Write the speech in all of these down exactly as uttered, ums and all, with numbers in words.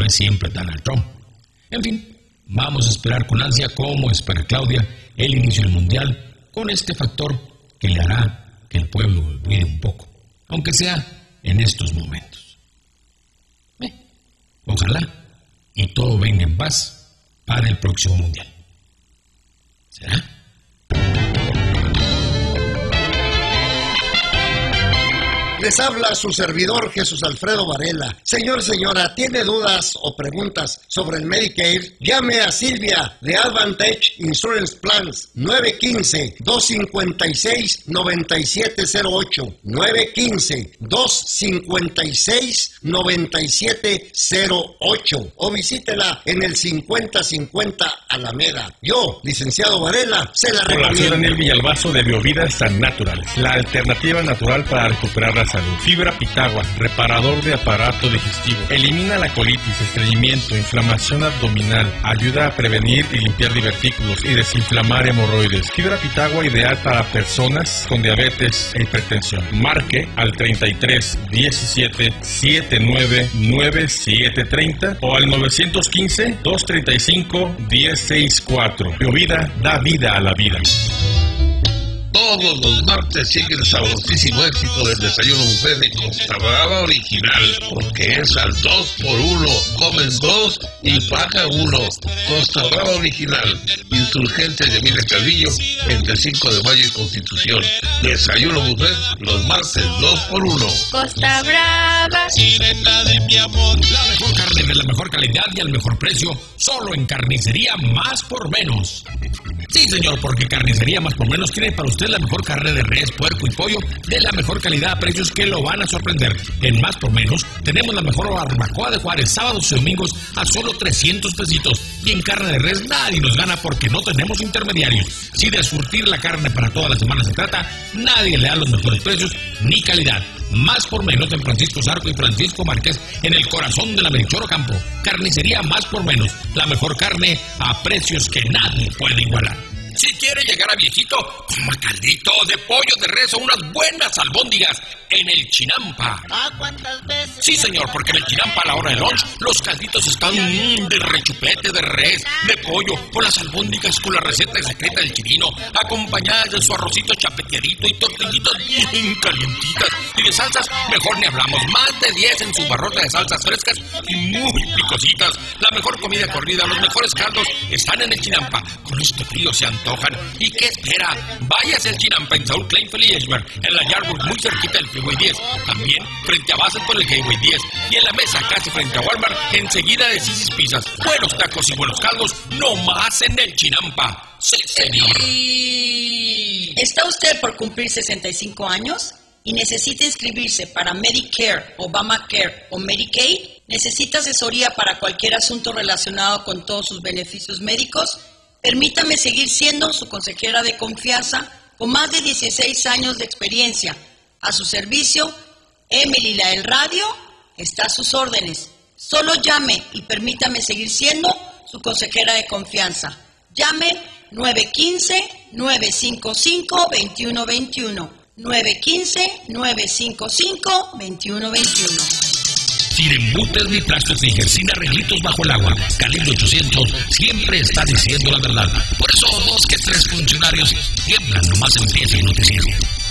lo es siempre Donald Trump. En fin, vamos a esperar con ansia cómo espera Claudia el inicio del Mundial con este factor que le hará que el pueblo olvide un poco, aunque sea en estos momentos. Eh, ojalá y todo venga en paz para el próximo Mundial. ¿Será? Les habla su servidor Jesús Alfredo Varela. Señor, señora, ¿tiene dudas o preguntas sobre el Medicare? Llame a Silvia de Advantage Insurance Plans nueve uno cinco, dos cinco seis, nueve siete cero ocho nueve uno cinco, dos cinco seis, nueve siete cero ocho o visítela en el cincuenta cincuenta Alameda. Yo, licenciado Varela, se la recomiendo. Hola, soy Daniel Villalbazo de Biovida San Natural, la alternativa natural para recuperar la salud. Fibra Pitagua, reparador de aparato digestivo. Elimina la colitis, estreñimiento, inflamación abdominal. Ayuda a prevenir y limpiar divertículos y desinflamar hemorroides. Fibra Pitagua ideal para personas con diabetes e hipertensión. Marque al treinta y tres, diecisiete, setenta y nueve, noventa y siete treinta o al nueve uno cinco, dos treinta y cinco, diez sesenta y cuatro. Biovida da vida a la vida. Todos los martes sigue el sabrosísimo éxito del desayuno buffet de Costa Brava Original, porque es al dos por uno, comen dos y paga uno. Costa Brava Original, Insurgente de Emilio Calvillo, entre cinco de mayo y Constitución. Desayuno buffet los martes dos por uno. Costa Brava, sirena de mi amor. La mejor carne de la mejor calidad y al mejor precio, solo en Carnicería Más por Menos. Sí, señor, porque Carnicería Más por Menos tiene para usted la mejor carne de res, puerco y pollo de la mejor calidad a precios que lo van a sorprender. En Más por Menos tenemos la mejor barbacoa de Juárez, sábados y domingos a solo trescientos pesitos. Y en carne de res nadie nos gana porque no tenemos intermediarios. Si de surtir la carne para toda la semana se trata, nadie le da los mejores precios ni calidad. Más por Menos en Francisco Zarco y Francisco Márquez, en el corazón de la Melchor Ocampo. Carnicería Más por Menos, la mejor carne a precios que nadie puede igualar. Si quiere llegar a viejito, coma caldito de pollo de res o unas buenas albóndigas en el Chinampa. ¿Ah, cuántas veces? Sí, señor, porque en el Chinampa a la hora de lunch los calditos están mmm, de rechupete, de res, de pollo, o las albóndigas con la receta secreta del chilino, acompañadas de su arrocito chapeteadito y tortillitas bien calientitas. Y de salsas, mejor ni hablamos, más de diez en su barrota de salsas frescas y muy picositas. La mejor comida corrida, los mejores caldos están en el Chinampa. Con este frío se antojan. ¿Y qué espera? Váyase al Chinampa en Saúl Kleinfeld y Edgeworth, en la Yardwood, muy cerquita del Freeway diez. También frente a Bassett por el Highway diez. Y en la mesa casi frente a Walmart, enseguida de Sisi's Pizzas. Buenos tacos y buenos caldos, no más en el Chinampa. Sí, señor. ¿Está usted por cumplir sesenta y cinco años y necesita inscribirse para Medicare, Obamacare o Medicaid? ¿Necesita asesoría para cualquier asunto relacionado con todos sus beneficios médicos? Permítame seguir siendo su consejera de confianza con más de dieciséis años de experiencia. A su servicio, Emily la del radio está a sus órdenes. Solo llame y permítame seguir siendo su consejera de confianza. Llame nueve uno cinco, nueve cinco cinco, dos uno dos uno. nueve uno cinco, nueve cinco cinco, dos uno dos uno. Sin embutes ni plásticos ni sin arreglitos bajo el agua. Calibre ochocientos siempre está diciendo la verdad. Por eso dos que tres funcionarios tiemblan nomás empieza el noticiero.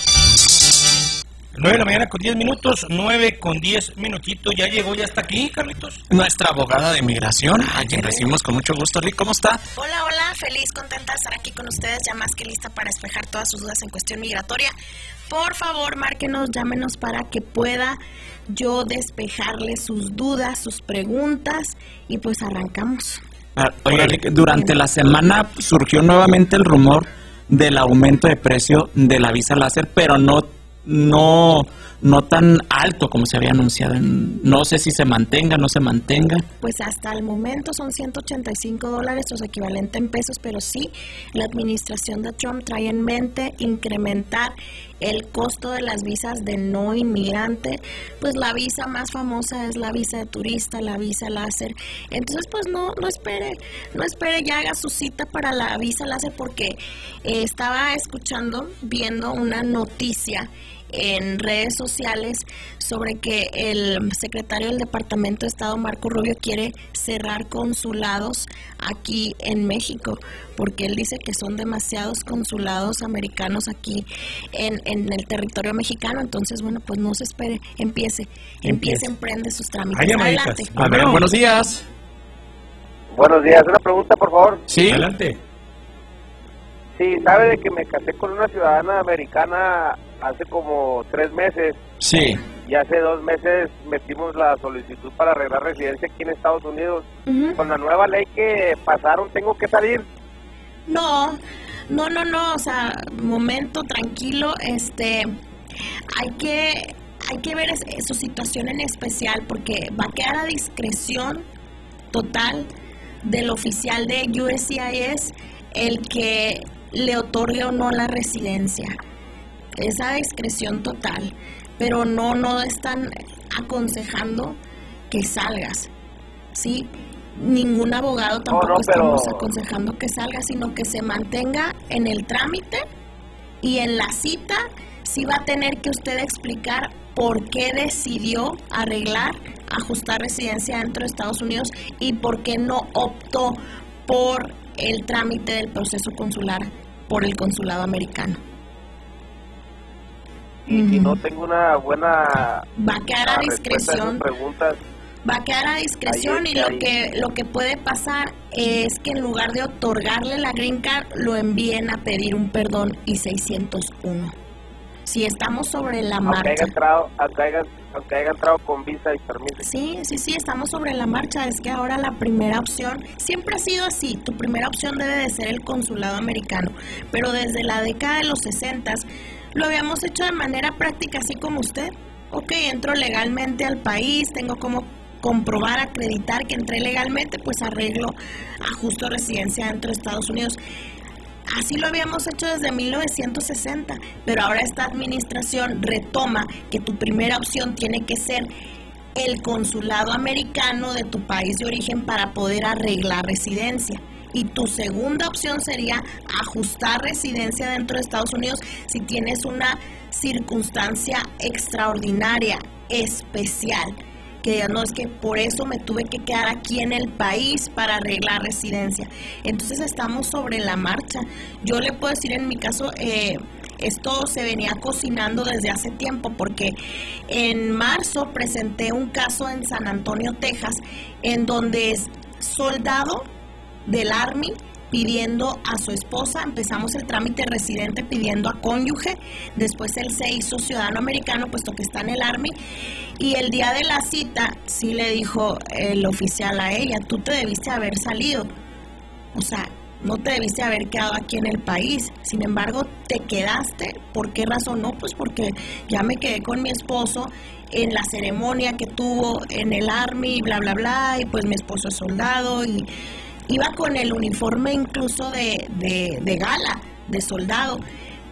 nueve de la mañana con diez minutos, nueve con diez minutitos. Ya llegó, ya está aquí, Carlitos. Nuestra abogada de migración, a quien recibimos con mucho gusto. Rick, ¿cómo está? Hola, hola, feliz, contenta de estar aquí con ustedes, ya más que lista para despejar todas sus dudas en cuestión migratoria. Por favor, márquenos, llámenos para que pueda yo despejarle sus dudas, sus preguntas, y pues arrancamos. Oye, Rick, durante la semana surgió nuevamente el rumor del aumento de precio de la visa láser, pero no no no tan alto como se había anunciado. No sé si se mantenga, no se mantenga. Pues hasta el momento son ciento ochenta y cinco dólares, o sea, equivalente en pesos, pero sí, la administración de Trump trae en mente incrementar el costo de las visas de no inmigrante. Pues la visa más famosa es la visa de turista, la visa láser. Entonces, pues no, no espere, no espere, ya haga su cita para la visa láser, porque eh, estaba escuchando, viendo una noticia en redes sociales sobre que el secretario del Departamento de Estado, Marco Rubio, quiere cerrar consulados aquí en México, porque él dice que son demasiados consulados americanos aquí en, en el territorio mexicano. Entonces, bueno, pues no se espere, empiece, empiece, emprende sus trámites. Hay Adelante. A ver, buenos días. Buenos días, una pregunta, por favor. Sí. Adelante. Sí, sabe de que me casé con una ciudadana americana hace como tres meses. Sí. Y hace dos meses metimos la solicitud para arreglar residencia aquí en Estados Unidos. Ujú. Con la nueva ley que pasaron, ¿tengo que salir? No, no, no, no, o sea, momento, tranquilo, este, hay que, hay que ver es- su situación en especial, porque va a quedar a discreción total del oficial de U S C I S el que le otorgue o no la residencia. Es a discreción total, pero no, no están aconsejando que salgas, ¿sí? Ningún abogado tampoco no, pero- estamos aconsejando que salga, sino que se mantenga en el trámite, y en la cita sí va a tener que usted explicar por qué decidió arreglar, ajustar residencia dentro de Estados Unidos y por qué no optó por el trámite del proceso consular por el consulado americano. Y si Ujú. no tengo una buena Va a quedar a respuesta a esas discreción. preguntas, Va a quedar a discreción, Ahí y es lo ahí. que lo que puede pasar es que en lugar de otorgarle la green card, lo envíen a pedir un perdón y seiscientos uno. Si estamos sobre la aunque haya marcha. entrado, aunque haya, aunque haya entrado con visa y permiso. Sí, sí, sí, estamos sobre la marcha. Es que ahora la primera opción siempre ha sido así. Tu primera opción debe de ser el consulado americano. Pero desde la década de los sesentas lo habíamos hecho de manera práctica, así como usted. Ok, entro legalmente al país, tengo como comprobar, acreditar que entré legalmente, pues arreglo, ajusto residencia dentro de Estados Unidos. Así lo habíamos hecho desde mil novecientos sesenta, pero ahora esta administración retoma que tu primera opción tiene que ser el consulado americano de tu país de origen para poder arreglar residencia. Y tu segunda opción sería ajustar residencia dentro de Estados Unidos si tienes una circunstancia extraordinaria, especial. Que digan, no, es que por eso me tuve que quedar aquí en el país para arreglar residencia. Entonces estamos sobre la marcha. Yo le puedo decir, en mi caso, eh, esto se venía cocinando desde hace tiempo, porque en marzo presenté un caso en San Antonio, Texas, en donde es soldado del Army pidiendo a su esposa, empezamos el trámite residente pidiendo a cónyuge, después él se hizo ciudadano americano puesto que está en el Army, y el día de la cita sí le dijo el oficial a ella, tú te debiste haber salido, o sea, no te debiste haber quedado aquí en el país, sin embargo te quedaste. ¿Por qué razón? No, pues porque ya me quedé con mi esposo en la ceremonia que tuvo en el Army, bla, bla, bla, y pues mi esposo es soldado, y iba con el uniforme incluso de, de, de gala, de soldado.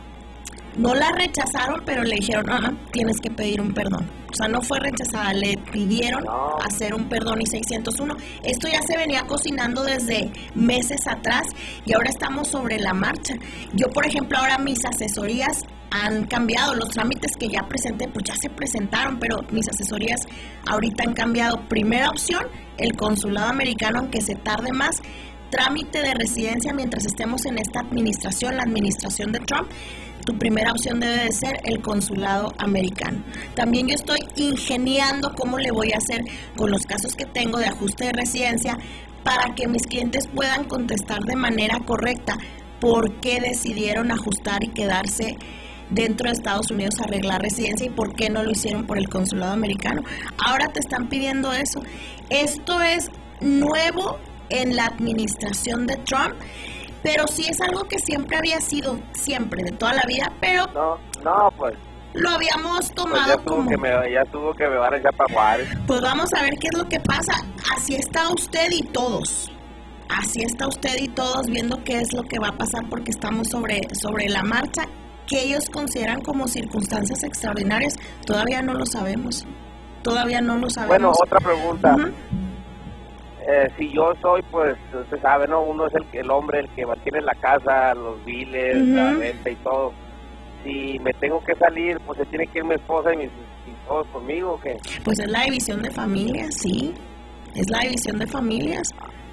No la rechazaron, pero le dijeron, ah, tienes que pedir un perdón. O sea, no fue rechazada, le pidieron No. hacer un perdón y seiscientos uno. Esto ya se venía cocinando desde meses atrás y ahora estamos sobre la marcha. Yo, por ejemplo, ahora mis asesorías han cambiado. Los trámites que ya presenté, pues ya se presentaron, pero mis asesorías ahorita han cambiado. Primera opción, el consulado americano, aunque se tarde más. Trámite de residencia mientras estemos en esta administración, la administración de Trump. Tu primera opción debe de ser el consulado americano. También yo estoy ingeniando cómo le voy a hacer con los casos que tengo de ajuste de residencia para que mis clientes puedan contestar de manera correcta por qué decidieron ajustar y quedarse dentro de Estados Unidos a arreglar residencia y por qué no lo hicieron por el consulado americano. Ahora te están pidiendo eso. Esto es nuevo en la administración de Trump, pero sí es algo que siempre había sido, siempre, de toda la vida, pero No, no, pues, lo habíamos pues tomado ya, tuvo como... que me, ya tuvo que me van a echar para Juárez. Pues vamos a ver qué es lo que pasa. Así está usted y todos. Así está usted y todos viendo qué es lo que va a pasar, porque estamos sobre, sobre la marcha. Que ellos consideran como circunstancias extraordinarias, todavía no lo sabemos. Todavía no lo sabemos. Bueno, otra pregunta. Ujú. Eh, si yo soy, pues, usted sabe, ¿no? Uno es el, que- el hombre, el que mantiene la casa, los biles, Ujú. la renta y todo. si me tengo que salir, pues se tiene que ir mi esposa y mis y todos conmigo, ¿o qué? Pues es la división de familias, sí. Es la división de familias.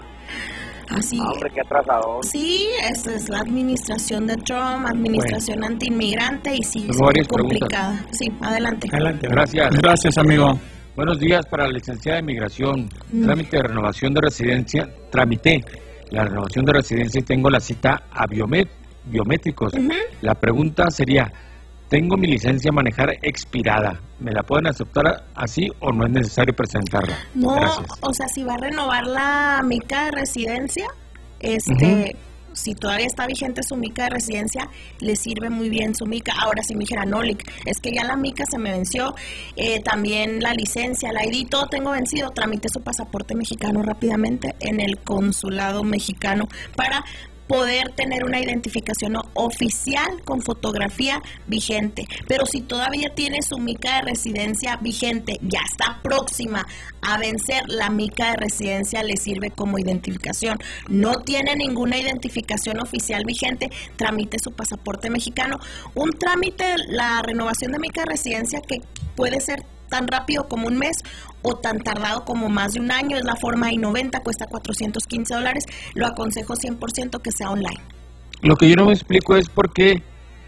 Así. Ah, hombre, qué atrasador. Sí, esa es la administración de Trump, administración bueno. antiinmigrante y sí, es muy complicada. Preguntas. Sí, adelante. Adelante. Gracias. Gracias, amigo. Buenos días para la licenciada de Migración. Mm. Trámite de renovación de residencia. Tramité la renovación de residencia y tengo la cita a biomet biométricos. Uh-huh. La pregunta sería, tengo mi licencia a manejar expirada. ¿Me la pueden aceptar así o no es necesario presentarla? No, Gracias. O sea, si va a renovar la mica de residencia, este... Uh-huh. Si todavía está vigente su mica de residencia, le sirve muy bien su mica. Ahora, si me dijera, no, es que ya la mica se me venció, eh, también la licencia, la I D, todo tengo vencido, tramite su pasaporte mexicano rápidamente en el consulado mexicano para poder tener una identificación oficial con fotografía vigente. Pero si todavía tiene su mica de residencia vigente, ya está próxima a vencer, la mica de residencia le sirve como identificación. No tiene ninguna identificación oficial vigente, tramite su pasaporte mexicano. Un trámite, la renovación de mica de residencia, que puede ser tan rápido como un mes o tan tardado como más de un año, es la forma I noventa, cuesta cuatrocientos quince dólares, lo aconsejo cien por ciento que sea online. Lo que yo no me explico es por qué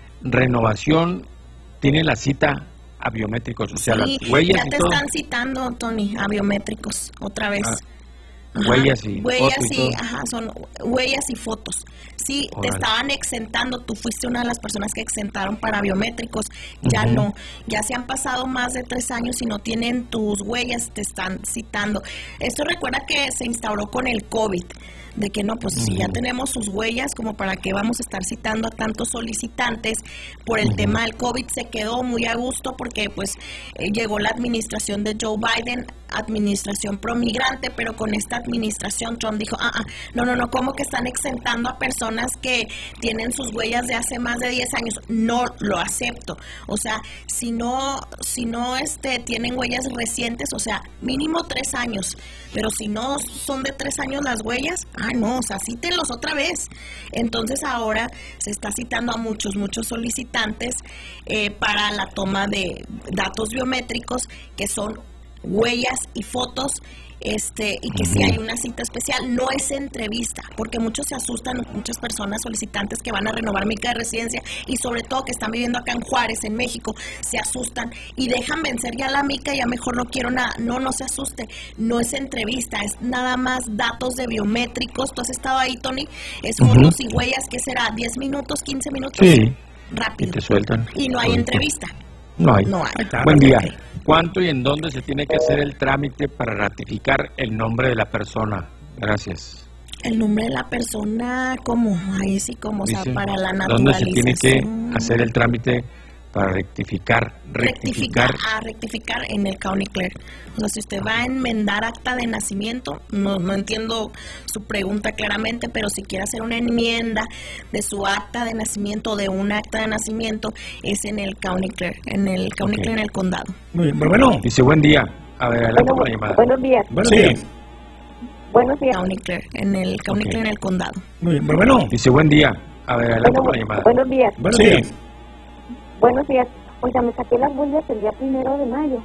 renovación tiene la cita a biométricos, o sea, sí, las huellas ya te y todo. Están citando, Tony, a biométricos otra vez. Ah. Ajá. Huellas y huellas fotos y y, todo. Ajá, son huellas y fotos. Sí, Órale. Te estaban exentando, tú fuiste una de las personas que exentaron para biométricos, ya uh-huh. no, ya se han pasado más de tres años y no tienen tus huellas, te están citando. Esto recuerda que se instauró con el COVID, de que no, pues uh-huh. si ya tenemos sus huellas, como para qué vamos a estar citando a tantos solicitantes. Por el uh-huh. tema del COVID se quedó muy a gusto porque pues eh, llegó la administración de Joe Biden, administración promigrante, pero con esta administración Trump dijo, ah, ah, no, no, no, ¿cómo que están exentando a personas que tienen sus huellas de hace más de diez años? No lo acepto. O sea, si no, si no este, tienen huellas recientes, o sea, mínimo tres años, pero si no son de tres años las huellas, ah, no, o sea, cítenlos otra vez. Entonces ahora se está citando a muchos, muchos solicitantes eh, para la toma de datos biométricos, que son huellas y fotos, este y que uh-huh. si hay una cita especial, no es entrevista, porque muchos se asustan, muchas personas solicitantes que van a renovar mica de residencia y sobre todo que están viviendo acá en Juárez, en México, se asustan y dejan vencer ya la mica, ya mejor no quiero nada. No, no se asuste, no es entrevista, es nada más datos de biométricos. ¿Tú has estado ahí, Tony? Es uh-huh. fotos y huellas, ¿qué será? ¿diez minutos, quince minutos? Sí. Rápido. Y te sueltan. Y no hay Ahorita. entrevista. No hay. No hay. Buen día. Okay. ¿Cuánto y en dónde se tiene que hacer el trámite para ratificar el nombre de la persona? Gracias. El nombre de la persona, ¿cómo? Ahí sí, como, o sea, para la naturalización. ¿Dónde se tiene que hacer el trámite para rectificar? Rectificar, rectificar a rectificar en el County Clerk. O sea, si usted va a enmendar acta de nacimiento, no, no entiendo su pregunta claramente, pero si quiere hacer una enmienda de su acta de nacimiento, de un acta de nacimiento, es en el County Clerk, en el County okay. Clerk en el condado. Muy bien, bueno. Dice, buen día. A ver, adelante bueno, con la llamada. Buenos días. Buenos sí. días. Buenos días. County Clerk, en el County okay. Clerk en el condado. Muy bien, bueno. Dice, buen día. A ver, adelante bueno, con la llamada. Buenos días. Buenos sí. días. Buenos días. Oiga, me saqué las huellas el día primero de mayo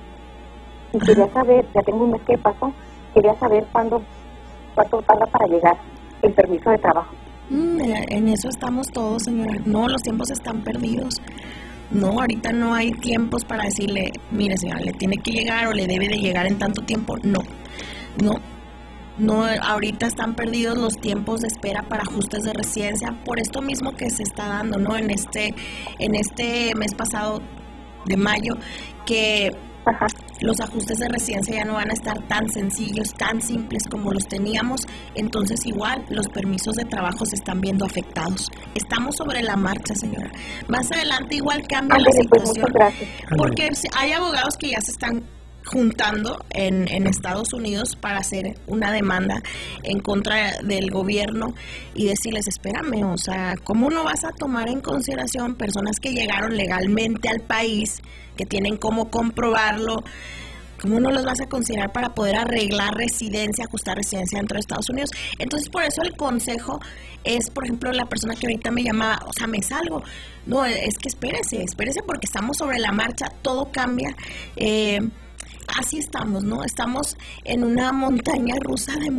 y quería saber, ya tengo un mes que pasó, quería saber cuándo, cuánto tarda para llegar el permiso de trabajo. Mm, en eso estamos todos, señora. No, los tiempos están perdidos. No, ahorita no hay tiempos para decirle, mire, señora, le tiene que llegar o le debe de llegar en tanto tiempo. No, no. No, ahorita están perdidos los tiempos de espera para ajustes de residencia por esto mismo que se está dando, ¿no? En este, en este mes pasado de mayo, que Ajá. los ajustes de residencia ya no van a estar tan sencillos, tan simples como los teníamos. Entonces igual los permisos de trabajo se están viendo afectados. Estamos sobre la marcha, señora. Más adelante igual cambia Andale, la situación, pues, porque hay abogados que ya se están juntando en, en Estados Unidos para hacer una demanda en contra del gobierno y decirles, espérame, o sea, ¿cómo no vas a tomar en consideración personas que llegaron legalmente al país, que tienen cómo comprobarlo? ¿Cómo no los vas a considerar para poder arreglar residencia, ajustar residencia dentro de Estados Unidos? Entonces, por eso el consejo es, por ejemplo, la persona que ahorita me llamaba, o sea, me salgo. No, es que espérese, espérese porque estamos sobre la marcha, todo cambia. Eh, así estamos, ¿no? Estamos en una montaña rusa de